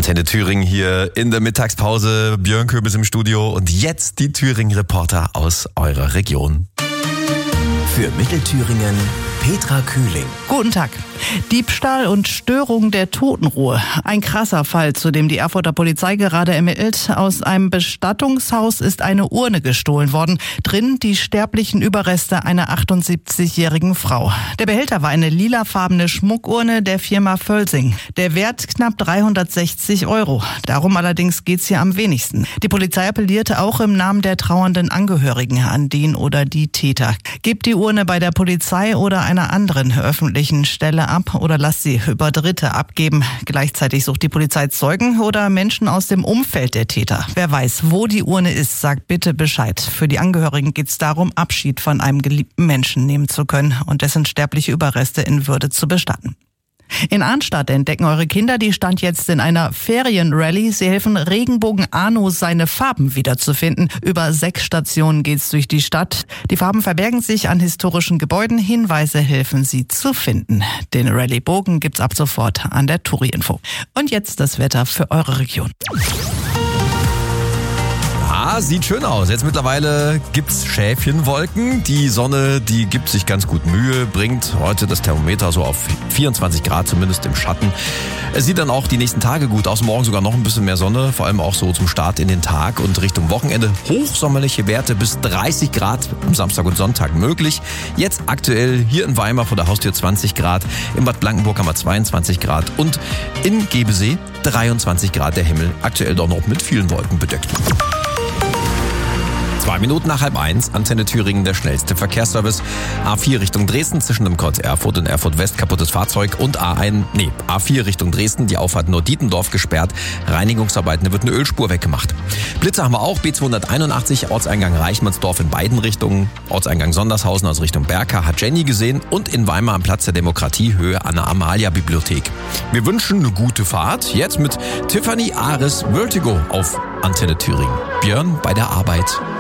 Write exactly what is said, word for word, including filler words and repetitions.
Antenne Thüringen hier in der Mittagspause. Björn Köbis im Studio und jetzt die Thüringen-Reporter aus eurer Region. Für Mittelthüringen Petra Kühling. Guten Tag. Diebstahl und Störung der Totenruhe. Ein krasser Fall, zu dem die Erfurter Polizei gerade ermittelt. Aus einem Bestattungshaus ist eine Urne gestohlen worden. Drin die sterblichen Überreste einer achtundsiebzigjährigen Frau. Der Behälter war eine lilafarbene Schmuckurne der Firma Völsing. Der Wert knapp dreihundertsechzig Euro. Darum allerdings geht's hier am wenigsten. Die Polizei appellierte auch im Namen der trauernden Angehörigen an den oder die Täter. Gebt die Urne bei der Polizei oder einer anderen öffentlichen Stelle ab oder lasst sie über Dritte abgeben. Gleichzeitig sucht die Polizei Zeugen oder Menschen aus dem Umfeld der Täter. Wer weiß, wo die Urne ist, sagt bitte Bescheid. Für die Angehörigen geht es darum, Abschied von einem geliebten Menschen nehmen zu können und dessen sterbliche Überreste in Würde zu bestatten. In Arnstadt entdecken eure Kinder die Stand jetzt in einer Ferienrallye. Sie helfen Regenbogen Arno seine Farben wiederzufinden. Über sechs Stationen geht's durch die Stadt. Die Farben verbergen sich an historischen Gebäuden. Hinweise helfen sie zu finden. Den Rallye-Bogen gibt's ab sofort an der Touri-Info. Und jetzt das Wetter für eure Region. Ah, sieht schön aus. Jetzt mittlerweile gibt's Schäfchenwolken. Die Sonne, die gibt sich ganz gut Mühe, bringt heute das Thermometer so auf vierundzwanzig Grad, zumindest im Schatten. Es sieht dann auch die nächsten Tage gut aus. Morgen sogar noch ein bisschen mehr Sonne, vor allem auch so zum Start in den Tag und Richtung Wochenende. Hochsommerliche Werte bis dreißig Grad am Samstag und Sonntag möglich. Jetzt aktuell hier in Weimar vor der Haustür zwanzig Grad. In Bad Blankenburg haben wir zweiundzwanzig Grad und in Gebesee dreiundzwanzig Grad. Der Himmel aktuell doch noch mit vielen Wolken bedeckt. Zwei Minuten nach halb eins, Antenne Thüringen, der schnellste Verkehrsservice. A vier Richtung Dresden, zwischen dem Kreuz Erfurt und Erfurt West kaputtes Fahrzeug und A eins, nee, A vier Richtung Dresden, die Auffahrt Nord-Dietendorf gesperrt. Reinigungsarbeiten, da wird eine Ölspur weggemacht. Blitze haben wir auch, B zweihunderteinundachtzig, Ortseingang Reichmannsdorf in beiden Richtungen. Ortseingang Sondershausen aus Richtung Berka hat Jenny gesehen und in Weimar am Platz der Demokratie Höhe Anna-Amalia-Bibliothek. Wir wünschen eine gute Fahrt, jetzt mit Tiffany Ares Vertigo auf Antenne Thüringen. Björn bei der Arbeit.